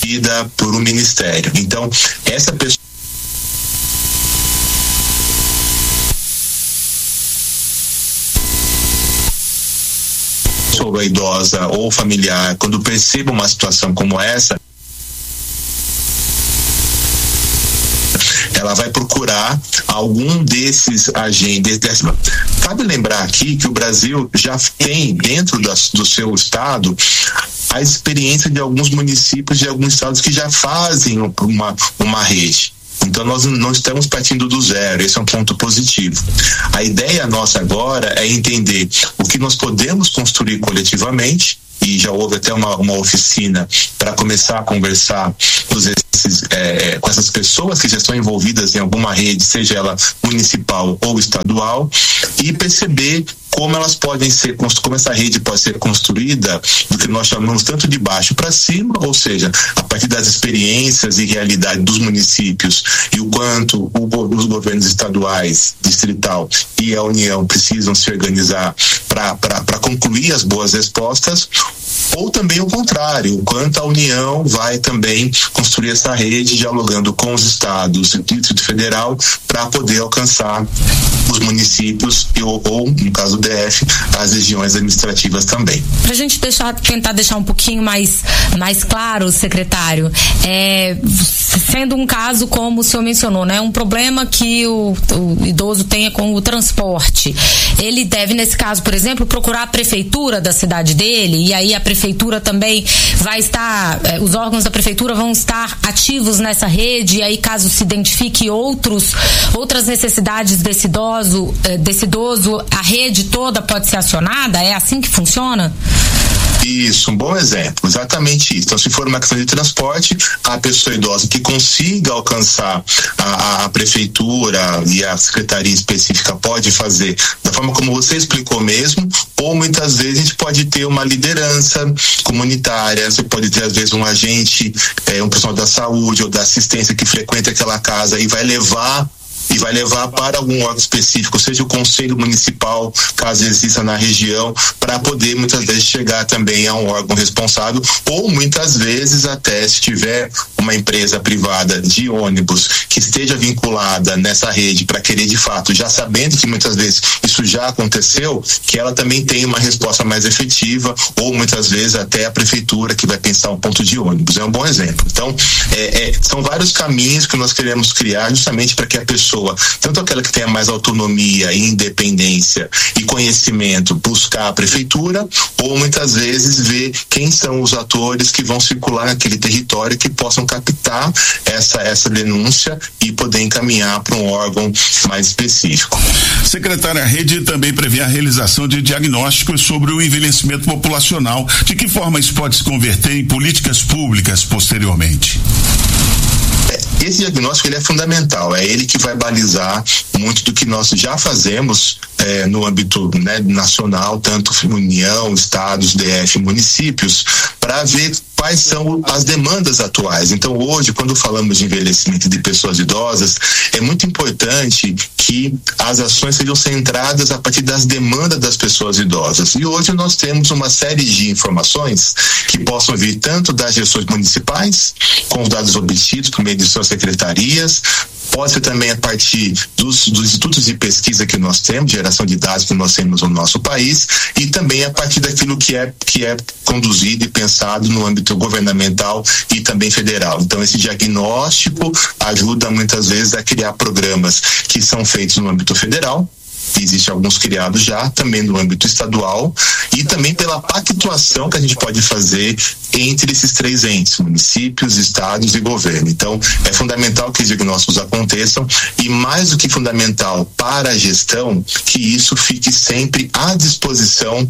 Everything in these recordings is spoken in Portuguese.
por um ministério. Então, essa pessoa idosa ou familiar, quando perceba uma situação como essa, ela vai procurar algum desses agentes. Cabe lembrar aqui que o Brasil já tem dentro do seu estado a experiência de alguns municípios de alguns estados que já fazem uma rede. Então nós não estamos partindo do zero, esse é um ponto positivo. A ideia nossa agora é entender o que nós podemos construir coletivamente, e já houve até uma oficina para começar a conversar com essas pessoas que já estão envolvidas em alguma rede, seja ela municipal ou estadual, e perceber como elas podem ser, como essa rede pode ser construída do que nós chamamos tanto de baixo para cima, ou seja, a partir das experiências e realidade dos municípios e o quanto os governos estaduais, distrital e a União precisam se organizar para concluir as boas respostas, ou também o contrário, o quanto a União vai também construir essa rede dialogando com os estados e o Distrito Federal para poder alcançar os municípios ou, no caso do DF, as regiões administrativas também. Para a gente tentar deixar um pouquinho mais claro, secretário, sendo um caso como o senhor mencionou, né, um problema que o idoso tenha com o transporte, ele deve, nesse caso, por exemplo, procurar a prefeitura da cidade dele, e aí a prefeitura também vai estar, os órgãos da prefeitura vão estar ativos nessa rede, e aí caso se identifique outras necessidades desse idoso, a rede toda pode ser acionada? É assim que funciona? Isso, um bom exemplo, exatamente isso. Então, se for uma questão de transporte, a pessoa idosa que consiga alcançar a prefeitura e a secretaria específica pode fazer da forma como você explicou mesmo, ou muitas vezes a gente pode ter uma liderança comunitária, você pode ter às vezes um agente, um profissional da saúde ou da assistência que frequenta aquela casa e vai levar para algum órgão específico, seja o conselho municipal, caso exista na região, para poder muitas vezes chegar também a um órgão responsável, ou muitas vezes até se tiver uma empresa privada de ônibus que esteja vinculada nessa rede para querer de fato, já sabendo que muitas vezes isso já aconteceu, que ela também tenha uma resposta mais efetiva, ou muitas vezes até a prefeitura que vai pensar um ponto de ônibus. É um bom exemplo. Então, são vários caminhos que nós queremos criar justamente para que a pessoa, tanto aquela que tenha mais autonomia e independência e conhecimento, buscar a prefeitura, ou muitas vezes ver quem são os atores que vão circular naquele território que possam captar essa denúncia e poder encaminhar para um órgão mais específico. Secretária, a rede também prevê a realização de diagnósticos sobre o envelhecimento populacional. De que forma isso pode se converter em políticas públicas posteriormente? Esse diagnóstico ele é fundamental, é ele que vai balizar muito do que nós já fazemos no âmbito, né, nacional, tanto União, estados, DF, municípios, para ver quais são as demandas atuais. Então hoje, quando falamos de envelhecimento de pessoas idosas, é muito importante que as ações sejam centradas a partir das demandas das pessoas idosas. E hoje nós temos uma série de informações que possam vir tanto das gestões municipais, com os dados obtidos por meio de suas secretarias, pode ser também a partir dos institutos de pesquisa que nós temos, geração de dados que nós temos no nosso país, e também a partir daquilo que é conduzido e pensado no âmbito governamental e também federal. Então esse diagnóstico ajuda muitas vezes a criar programas que são feitos no âmbito federal. Existem alguns criados já, também no âmbito estadual, e também pela pactuação que a gente pode fazer entre esses três entes, municípios, estados e governo. Então, é fundamental que os diagnósticos aconteçam e, mais do que fundamental para a gestão, que isso fique sempre à disposição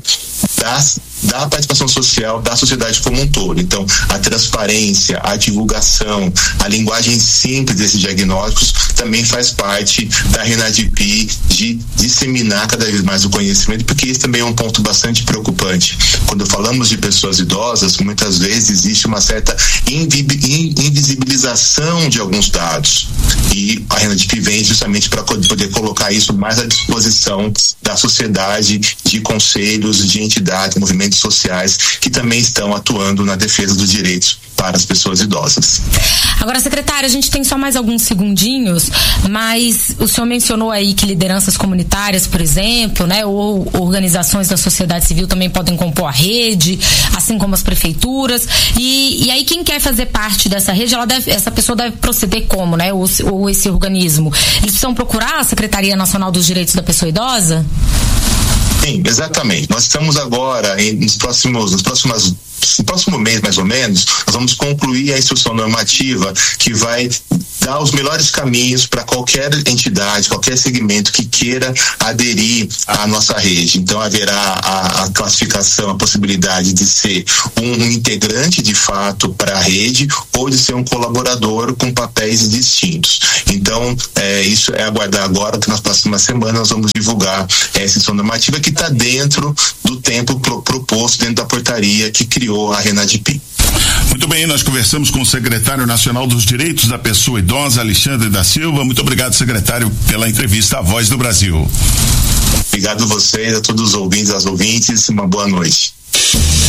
da participação social da sociedade como um todo. Então, a transparência, a divulgação, a linguagem simples desses diagnósticos também faz parte da RENADIPI de disseminar cada vez mais o conhecimento, porque esse também é um ponto bastante preocupante. Quando falamos de pessoas idosas, muitas vezes existe uma certa invisibilização de alguns dados, e a Renadip vem justamente para poder colocar isso mais à disposição da sociedade, de conselhos, de entidades, movimentos sociais que também estão atuando na defesa dos direitos para as pessoas idosas. Agora, secretário, a gente tem só mais alguns segundinhos, mas o senhor mencionou aí que lideranças comunitárias, por exemplo, né, ou organizações da sociedade civil também podem compor a rede, assim como as prefeituras, e aí quem quer fazer parte dessa rede, essa pessoa deve proceder como, né, ou esse organismo? Eles precisam procurar a Secretaria Nacional dos Direitos da Pessoa Idosa? Sim, exatamente. Nós estamos agora, no próximo mês, mais ou menos, nós vamos concluir a instrução normativa que vai dar os melhores caminhos para qualquer entidade, qualquer segmento que queira aderir à nossa rede. Então haverá a classificação, a possibilidade de ser um integrante de fato para a rede ou de ser um colaborador com papéis distintos. Então isso é aguardar agora, que nas próximas semanas nós vamos divulgar essa instrução normativa que está dentro do tempo proposto, dentro da portaria que criou a Renadip. Muito bem, nós conversamos com o secretário nacional dos Direitos da Pessoa Idosa, Alexandre da Silva. Muito obrigado, secretário, pela entrevista à Voz do Brasil. Obrigado a vocês, a todos os ouvintes, as ouvintes, uma boa noite.